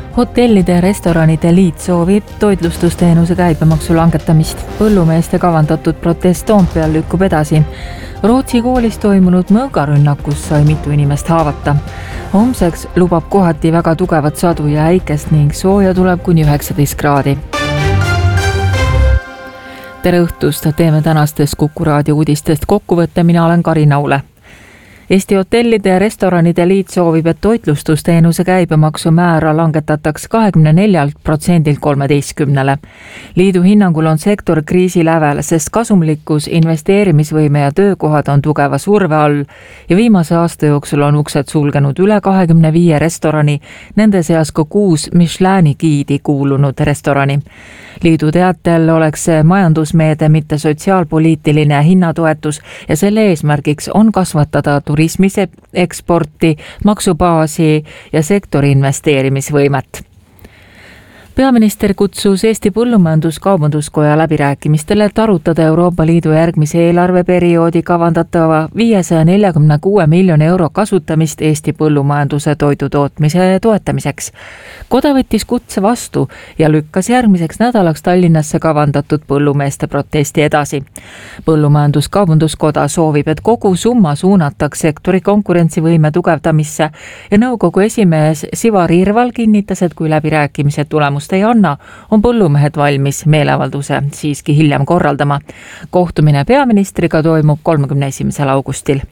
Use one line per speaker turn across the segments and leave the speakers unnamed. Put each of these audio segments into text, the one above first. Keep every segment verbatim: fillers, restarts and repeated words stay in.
Hotellide ja restoranide liit soovib toitlustusteenuse käibemaksu langetamist. Põllumeeste kavandatud protest Toompeal lükkub edasi. Rootsi koolis toimunud mõõgarünnakus sai mitu inimest haavata. Homseks lubab kohati väga tugevat sadu ja äikest ning sooja tuleb kuni üheksateist kraadi. Tere õhtust, teeme tänastest Kuku raadio uudistest kokkuvõtte, mina olen Karin Aule. Eesti hotellide ja restoranide liit soovib, et toitlustusteenuse käibemaksu määra langetataks kahekümne neljalt protsendilt kolmeteistkümnele. Liidu hinnangul on sektor kriisi lävel, sest kasumlikkus, investeerimisvõime ja töökohad on tugeva surve all ja viimase aasta jooksul on uksed sulgenud üle kahekümne viie restorani, nende seas ka kuus Michelini giidi kuulunud restorani. Liidu teatel oleks see majandusmeede, mitte sotsiaalpoliitiline hinnatoetus ja selle eesmärgiks on kasvatada turismise eksporti, maksubaasi ja sektori investeerimisvõimet. Peaminister kutsus Eesti Põllumajandus-Kaubanduskoja läbirääkimistele, et arutada Euroopa Liidu järgmise eelarveperioodi kavandatava viiesaja neljakümne kuue miljoni euro kasutamist Eesti põllumajanduse toidutootmise toetamiseks. Koda võttis kutse vastu ja lükkas järgmiseks nädalaks Tallinnasse kavandatud põllumeeste protesti edasi. Põllumajandus-Kaubanduskoda soovib, et kogu summa suunataks sektori konkurentsivõime tugevdamisse ja nõukogu esimees Sivar Irval kinnitas, et kui läbirääkimised tulemust ei anna, on põllumehed valmis meeleavalduse siiski hiljem korraldama. Kohtumine peaministriga toimub kolmekümne esimesel augustil.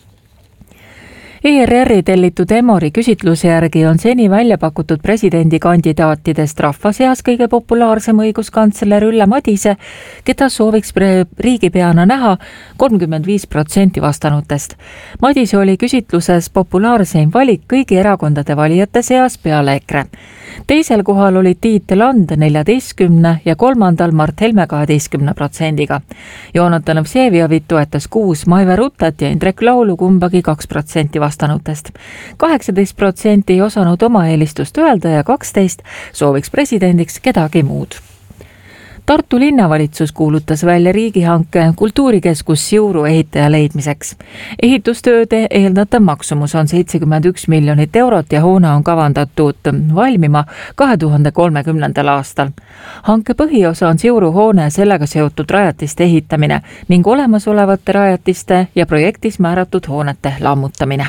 E R R-i tellitud Emori küsitluse järgi on seni välja pakutud presidendikandidaatidest rahva seas kõige populaarsem õiguskantsler Ülle Madise, keda sooviks riigipeana näha kolmkümmend viis protsenti vastanutest. Madise oli küsitluses populaarseim valik kõigi erakondade valijate seas peale EKRE. Teisel kohal oli Tiit Land neljateistkümne ja kolmandal Mart Helme kaheteistkümne protsendiga. Jonatan Vseviovit toetas kuus, Maive Rutat ja Indrek Laulu kumbagi kaks protsenti vastanutest. kaheksateist protsenti ei osanud oma eelistust öelda ja kaksteist sooviks presidendiks kedagi muud. Tartu linnavalitsus kuulutas välja riigihanke kultuurikeskus Siuru ehitaja leidmiseks. Ehitustööde eeldatav maksumus on seitsekümmend üks miljonit eurot ja hoone on kavandatud valmima kahe tuhande kolmekümnendal aastal. Hanke põhiosa on Siuru hoone ja sellega seotud rajatiste ehitamine ning olemasolevate rajatiste ja projektis määratud hoonete lammutamine.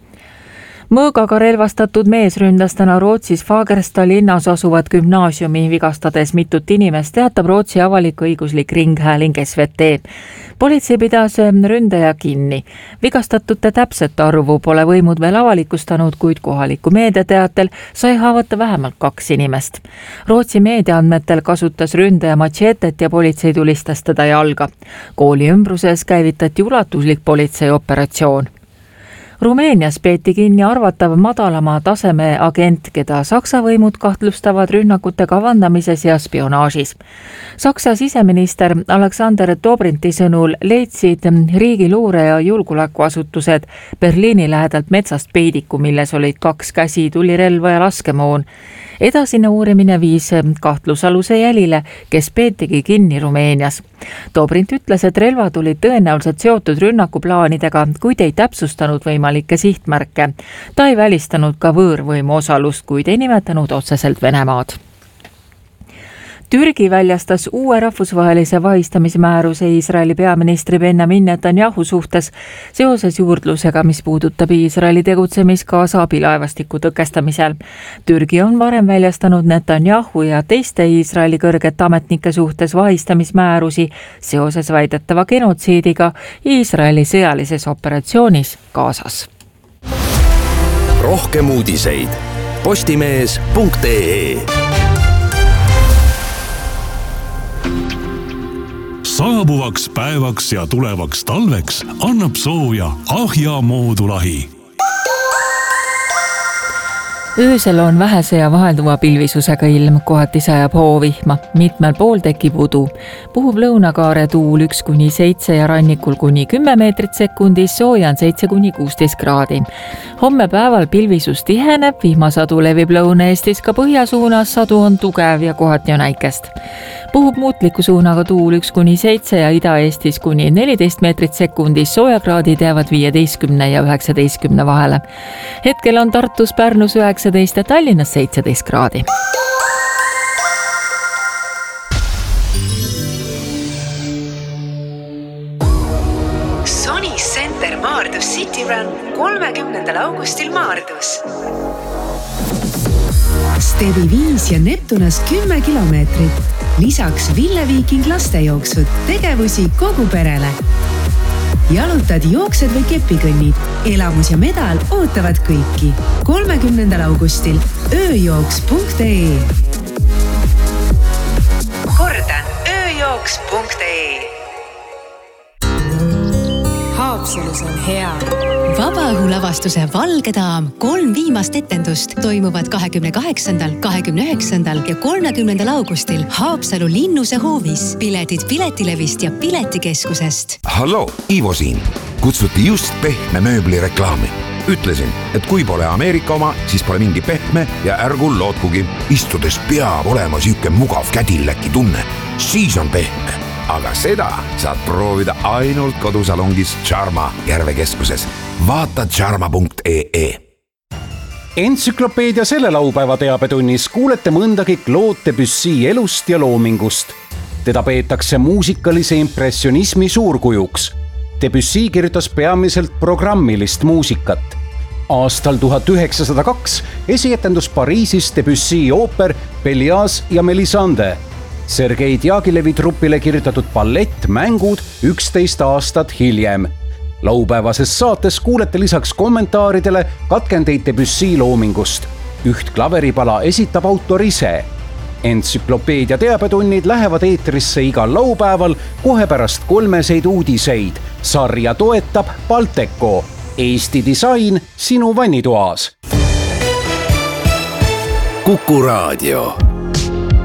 Mõõgaga relvastatud mees ründas täna Rootsis Fagersta linnas asuvat gümnaasiumi, vigastades mitut inimest, teatab Rootsi avalik-õiguslik ringhääling S V T. Politsei pidas ründaja kinni. Vigastatute täpset arvu pole võimud veel avalikustanud, kuid kohaliku meedia teatel sai haavata vähemalt kaks inimest. Rootsi meediaandmetel kasutas ründaja machetet ja politsei tulistas teda jalga. Kooli ümbruses käivitati ulatuslik politseioperatsioon. Rumeenias peeti kinni arvatav madalama taseme agent, keda Saksa võimud kahtlustavad rünnakute kavandamises ja spionaažis. Saksa siseminister Alexander Dobrinti sõnul leidsid riigi luure- ja julgeolekuasutused Berliini lähedalt metsast peidiku, milles olid kaks käsitulirelva ja laskemoon. Edasine uurimine viis kahtlusaluse jälile, kes peetigi kinni Rumeenias. Dobrint ütles, et relvad olid tõenäoliselt seotud rünnakuplaanidega, kuid ei täpsustanud võimalikke sihtmärke. Ta ei välistanud ka võõrvõimu osalust, kuid ei nimetanud otseselt Venemaad. Türgi väljastas uue rahvusvahelise vahistamismääruse Iisraeli peaministri Benjamin Netanyahu suhtes seoses juurdlusega, mis puudutab Iisraeli tegutsemist Gaza abilaevastiku tõkestamisel. Türgi on varem väljastanud Netanyahu ja teiste Iisraeli kõrgete ametnike suhtes vahistamismäärusi seoses väidetava genotsiidiga Iisraeli sõjalises operatsioonis Gazas.
Rohkem uudiseid postimees punkt ee.
Saabuvaks päevaks ja tulevaks talveks annab sooja Ahja moodulahi.
Öösel on vähese ja vahelduva pilvisusega ilm, kohati sajab hoovihma, mitmel pool tekib udu. Puhub lõunakaare tuul üks kuni seitse ja rannikul kuni kümme meetrit sekundis, sooja on seitse kuni kuusteist kraadi. Homme päeval pilvisus tiheneb, vihmasadu levib Lõuna-Eestis ka põhjasuunas, sadu on tugev ja kohati on äikest. Puhub muutliku suunaga tuul üks kuni seitse ja Ida-Eestis kuni neliteist meetrit sekundis, soojakraadid jäävad viieteistkümne ja üheksateistkümne vahele. Hetkel on Tartus, Pärnus üheksa kaheksateist ja Tallinnas seitseteist kraadi.
Sony Center Maardus City Run kolmekümnendal augustil Maardus. Stebi viis ja Neptunas kümme kilomeetrit. Lisaks Ville Viiking lastejooksud, tegevusi kogu perele. Jalutad, jooksed või kepikõnnid. Elamus ja medal ootavad kõiki. kolmekümnendal augustil ööjooks punkt ee. Kordan, ööjooks punkt ee.
Haapsalus on hea.
Vabaõhulavastuse Valge daam kolm viimast etendust toimuvad kahekümne kaheksandal, kahekümne üheksandal ja kolmekümnendal augustil Haapsalu Linnuse hoovis. Piletid Piletilevist ja Piletikeskusest.
Hallo, Ivo siin. Kutsuti just pehme mööbli reklaami. Ütlesin, et kui pole Ameerika oma, siis pole mingi pehme ja ärgu lootkugi. Istudes peab olema süüke mugav kädilläki tunne. Siis on pehme. Aga seda saad proovida ainult kodusalongis Charma Järvekeskuses. Vaata charma punkt ee.
Entsüklopeedia selle laupäeva teabetunnis kuulete mõndagi Claude Debussy elust ja loomingust. Teda peetakse muusikalise impressionismi suurkujuks. Debussy kirjutas peamiselt programmilist muusikat. Aastal tuhat üheksasada kaks esietendus Pariisis Debussy ooper Pellias ja Melisande. Sergei Diagilevi trupile kirjutatud ballett Mängud üksteist aastat hiljem. Laupäevases saates kuulete lisaks kommentaaridele katkendeid Debussy loomingust. Üht klaveripala esitab autor ise. Entsüklopeedia teabetunnid lähevad eetrisse igal laupäeval kohe pärast kolmeseid uudiseid. Sarja toetab Balteco. Eesti disain sinu vannitoas.
Kuku Raadio.